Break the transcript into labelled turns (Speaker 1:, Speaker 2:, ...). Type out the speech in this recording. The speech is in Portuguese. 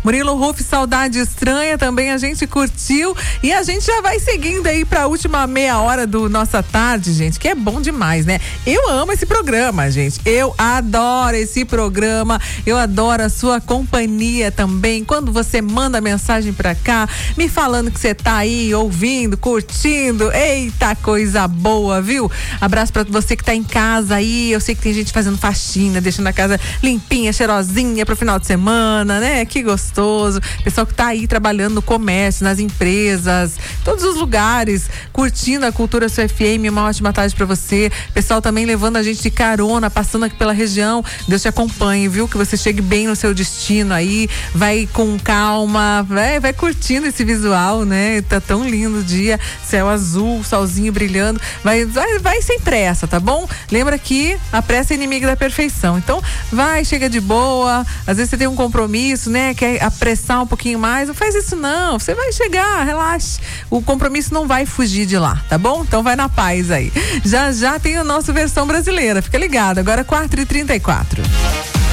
Speaker 1: Murilo Ruff, Saudade Estranha, também a gente curtiu. E a gente já vai seguindo aí pra última meia hora do Nossa Tarde, gente, que é bom demais, né? Eu amo esse programa, gente. Eu adoro esse programa. Eu adoro a sua companhia também. Quando você manda mensagem pra cá, me falando que você tá aí ouvindo, curtindo. Eita, coisa boa, viu? Abraço pra você que tá em casa aí. Eu sei que tem gente fazendo faxina, deixando a casa limpinha, cheirosinha pro final de semana, né? Que gostoso. Pessoal que tá aí trabalhando no comércio, nas empresas, todos os lugares, curtindo a Cultura SUFM. Uma ótima tarde pra você. Pessoal também levando a gente de carona, passando aqui pela região. Deus te acompanhe, viu? Que você chegue bem no seu destino aí, vai com calma, vai curtindo esse visual, né? Tá tão lindo o dia, céu azul, solzinho brilhando. Vai sem pressa, tá bom? Lembra que a pressa é inimiga da perfeição. Então, vai, chega de boa. Às vezes você tem um compromisso, né? Quer apressar um pouquinho mais. Não faz isso não. Você vai chegar, relaxe. O compromisso não vai fugir de lá, tá bom? Então vai na paz aí. Já tem a nossa versão brasileira. Fica ligado. Agora 4h34.